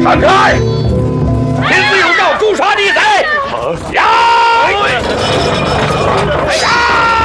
闪开！天子有诏，诛杀逆贼！呀！